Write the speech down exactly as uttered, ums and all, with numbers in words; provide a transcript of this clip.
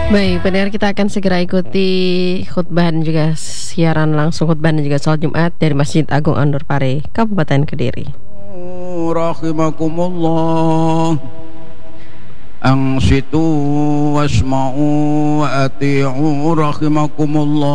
Baik, pendengar, kita akan segera ikuti khutbah dan juga siaran langsung khutbah dan juga sholat Jumat dari Masjid Agung Anur Pare, Kabupaten Kediri. Rahimakumullah. Ansitu wasma'u wa ati'u rahimakumullah.